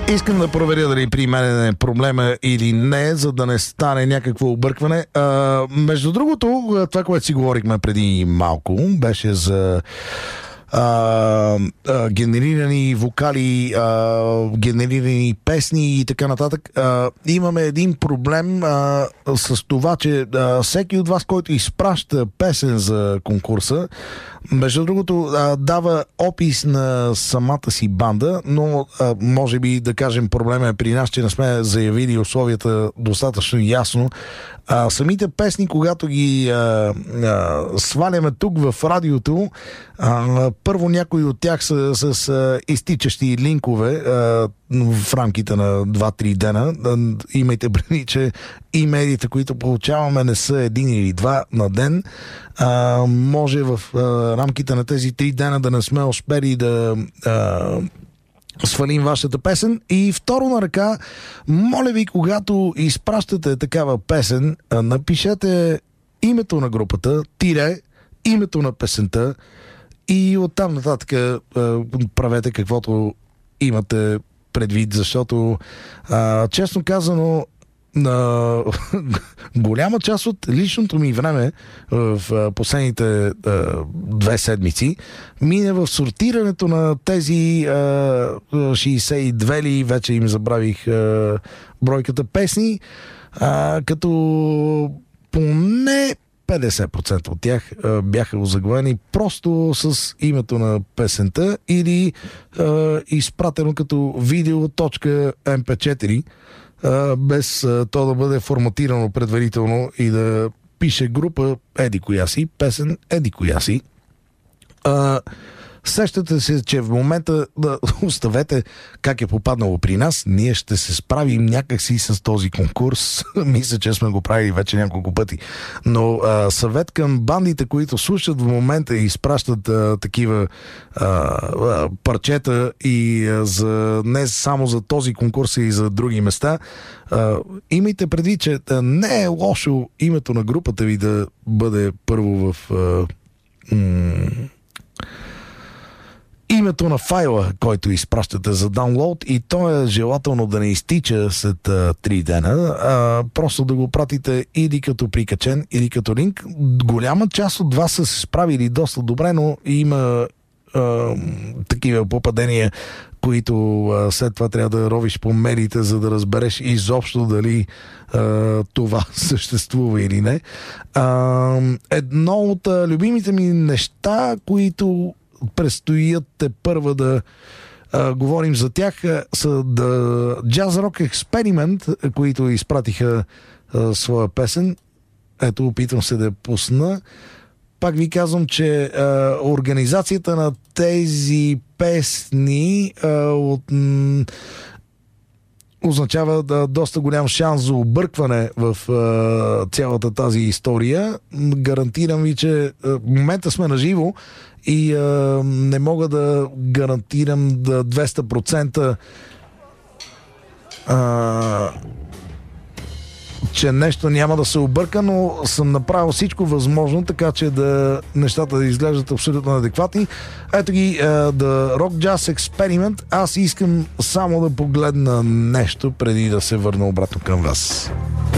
Искам да проверя дали при мен е проблема или не, за да не стане някакво объркване. Между другото, това, което си говорихме преди малко, беше за генерирани вокали, генерирани песни и така нататък. Имаме един проблем с това, че всеки от вас, който изпраща песен за конкурса, между другото, дава опис на самата си банда, но може би, да кажем, проблема е при нас, че не сме заявили условията достатъчно ясно. Самите песни, когато ги сваляме тук в радиото, първо някои от тях са с изтичащи линкове в рамките на 2-3 дена. Имайте предвид, че имейлите, които получаваме, не са един или два на ден. Може в рамките на тези 3 дена да не сме успели да свалим вашата песен. И второ на ръка, моля ви, когато изпращате такава песен, напишете името на групата, името на песента и оттам нататък правете каквото имате предвид, защото честно казано, на голяма част от личното ми време в последните 2 седмици мине в сортирането на тези 62 ли, вече им забравих бройката песни, като поне 50% от тях бяха озаглавени просто с името на песента или изпратено като video.mp4, без то да бъде форматирано предварително и да пише група еди коя си, песен еди коя си. Сещате се, че в момента оставете как е попаднало при нас. Ние ще се справим някакси с този конкурс. Мисля, че сме го правили вече няколко пъти. Но съвет към бандите, които слушат в момента и изпращат такива парчета и не само за този конкурс, и за други места, имайте предвид, че не е лошо името на групата ви да бъде първо в името на файла, който изпращате за даунлоад, и то е желателно да не изтича след 3 дена, просто да го пратите или като прикачен, или като линк. Голяма част от вас са се справили доста добре, но има такива попадения, които след това трябва да ровиш по медиите, за да разбереш изобщо дали това съществува или не. Едно от любимите ми неща, които предстоят първа да говорим за тях, са Jazz Rock Experiment, които изпратиха своя песен. Ето, опитвам се да я пусна. Пак ви казвам, че организацията на тези песни означава доста голям шанс за объркване в цялата тази история. Гарантирам ви, че в момента сме на живо и не мога да гарантирам 200% че нещо няма да се обърка, но съм направил всичко възможно, така че нещата да изглеждат абсолютно адекватни. Ето ги, The Rock Jazz Experiment. Аз искам само да погледна нещо преди да се върна обратно към вас.